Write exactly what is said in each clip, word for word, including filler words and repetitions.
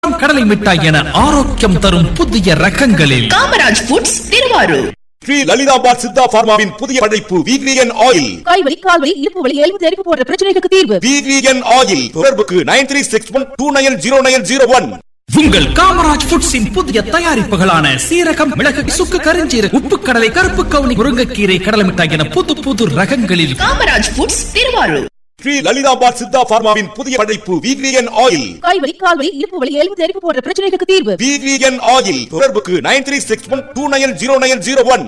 கடலை மிட்டாய் என ஆரோக்கியம் தரும் புதிய ரகங்களில் காமராஜ் ஃபுட்ஸ் திருவாரூர். ஸ்ரீ லலிதாபாத் சித்தா பார்மாவின் புதிய படைப்பு வீக்லியன் ஆயில். காய்வலி, கால்வலி, இடுப்பு வலி, எலும்பு தெரிப்பு போன்ற பிரச்சனைகளுக்கு தீர்வு. வீக்லியன் ஆயில். தொடர்புக்கு nine three six one two nine zero nine zero one. உங்கள் காமராஜ் ஃபுட்ஸின் புதிய தயாரிப்புகளான சீரகம், மிளகு, சுக்கு, கருஞ்சீரகம், உப்பு கடலை, கருப்பு கவுனி, முருங்கைக்கீரை, கடலை மிட்டாய் என புது புது ரகங்களில் காமராஜ் ஃபுட்ஸ் திருவாரூர். ஸ்ரீ லலிதாபாத் சித்தா பார்மாவின் புதிய படைப்பு வீக்லியன் ஆயில். காய்வலி, கால்வலி, இடுப்பு வலி, எலும்பு தெரிப்பு போன்ற பிரச்சனைகளுக்கு தீர்வு. வீக்லியன் ஆயில். தொடர்புக்கு nine three six one two nine zero nine zero one.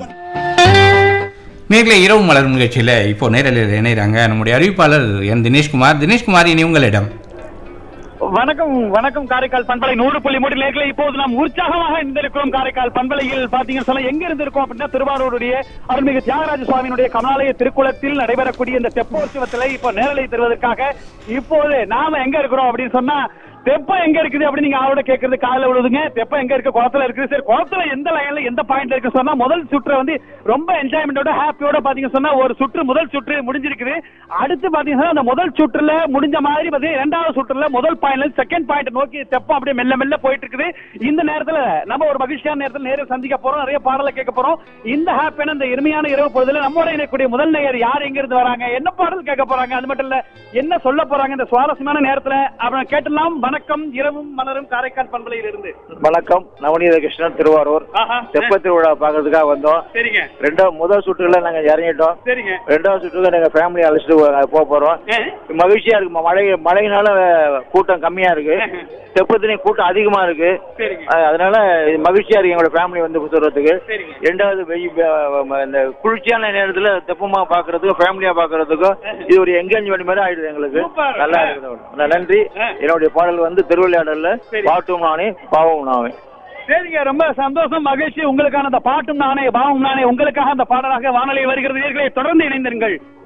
நேர்களை இரவு மலர் நிகழ்ச்சியில் இப்போ நேரலையில் இணைகிறாங்க நம்முடைய அறிவிப்பாளர் என் தினேஷ்குமார். தினேஷ்குமார், இனி உங்களிடம். வணக்கம் வணக்கம் காரைக்கால் பண்பலை நூறு புள்ளி மூன்று நேர்களை இப்போது நாம் உற்சாகமாக இருந்திருக்கிறோம். காரைக்கால் பண்பலையில் பாத்தீங்கன்னு சொன்னா எங்க இருந்திருக்கோம் அப்படின்னா திருவாரூருடைய அருள்மிகு தியாகராஜ சுவாமியினுடைய கமலாலய திருக்குளத்தில் நடைபெறக்கூடிய இந்த தெப்போற்சவத்திலே இப்போ நேரலை தருவதற்காக இப்போது நாம எங்க இருக்கிறோம் அப்படின்னு சொன்னா தெப்பம் எங்க இருக்குது அப்படின்னு நீங்க அவரோட கேட்கறது காலையில விழுதுங்க. தெப்பம் எங்க இருக்கு? குளத்துல இருக்குது. சரி, குளத்துல எந்த லைன்ல எந்த பாயிண்ட்ல இருக்கு சொன்னா முதல் சுற்று வந்து ரொம்ப என்ஜாய்மெண்டோட ஹாப்பியோட பாத்தீங்க சொன்னா ஒரு சுற்று முதல் சுற்று முடிஞ்சிருக்குது. அடுத்து பாத்தீங்கன்னா அந்த முதல் சுற்றுல முடிஞ்ச மாதிரி பாத்தீங்கன்னா இரண்டாவது சுற்றுல முதல் பாயிண்ட்ல செகண்ட் பாயிண்ட் நோக்கி தெப்பம் அப்படியே மெல்ல மெல்ல போயிட்டு இருக்குது. இந்த நேரத்துல நம்ம ஒரு மகிழ்ச்சியான நேரத்தில் நேரில் சந்திக்க போறோம், நிறைய பாடலை கேட்க போறோம். இந்த ஹாப்பியான இந்த இனிமையான இரவு பொழுதுல நம்மோட இணையக்கூடிய முதல் நேயர் யார், எங்க இருந்து வராங்க, என்ன பாடல் கேட்க போறாங்க, அது மட்டும் இல்ல என்ன சொல்ல போறாங்க இந்த சுவாரஸ்யமான நேரத்துல அவனை கேட்டலாம். வணக்கம், இரவும் மலரும் காரைக்கால் பண்பலையில் இருந்து. வணக்கம், நவநீத கிருஷ்ணன், திருவாரூர். தெப்ப திருவிழா பாக்குறதுக்காக வந்தோம். சரிங்க. ரெண்டாவது முதல் சுற்றுல நாங்க இறங்கிட்டோம். சரிங்க. ரெண்டாவது சுற்றுல நாங்க ஃபேமிலி அழைச்சிட்டு போக போறோம். மகிழ்ச்சியா இருக்கு. மழை மழையினால கூட்டம் கம்மியா இருக்கு, தெப்பத்திலையும் கூட்டம் அதிகமா இருக்கு. அதனால மகிழ்ச்சியா இருக்கு எங்களோட ஃபேமிலி வந்து சொல்றதுக்கு. ரெண்டாவது இந்த குளிர்ச்சியான நேரத்துல தெப்பமா பாக்குறதுக்கும் ஃபேமிலியா பாக்குறதுக்கும் இது ஒரு என்கேஜ்மெண்ட் மாதிரி ஆயிடுது எங்களுக்கு. நல்லா இருக்குது. நன்றி. என்னுடைய பாடல் வந்து திருவிளையாடல்ல பாட்டும் நானே பாவம் நானே. சரிங்க, ரொம்ப சந்தோஷம், மகிழ்ச்சி. உங்களுக்கான அந்த பாட்டும் நானே பாவம் நானே உங்களுக்காக அந்த பாடலாக வானொலி வருகிறது. தொடர்ந்து இணைந்திருங்கள்.